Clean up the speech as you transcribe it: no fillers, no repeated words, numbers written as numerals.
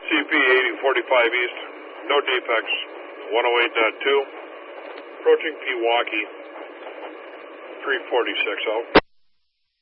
STP 8045 East, no defects, 108.2, approaching Pewaukee, 346 out.